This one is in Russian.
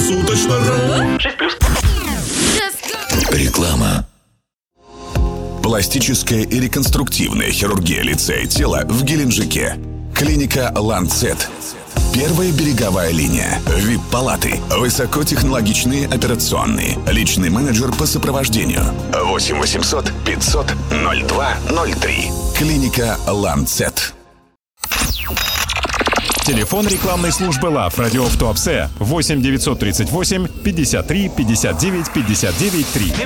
Круглосуточно. 6+. Реклама. Пластическая и реконструктивная хирургия лица и тела в Геленджике. Клиника «Ланцет». Первая береговая линия. ВИП-палаты. Высокотехнологичные операционные. Личный менеджер по сопровождению. 8 800 500 02 03. Клиника «Ланцет». Телефон рекламной службы ЛАВ «Радио в Туапсе» 8 938 53 59 59 3.